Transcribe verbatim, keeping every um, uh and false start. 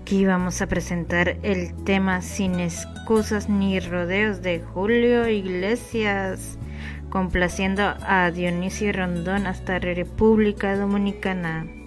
Aquí vamos a presentar el tema Sin excusas ni rodeos de Julio Iglesias, complaciendo a Dionisio Rondón hasta República Dominicana.